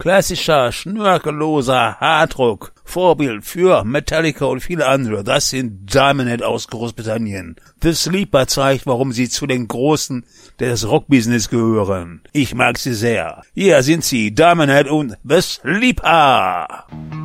Klassischer, schnörkelloser Hardrock. Vorbild für Metallica und viele andere. Das sind Diamond Head aus Großbritannien. The Sleeper zeigt, warum sie zu den Großen des Rockbusiness gehören. Ich mag sie sehr. Hier sind sie, Diamond Head und The Sleeper.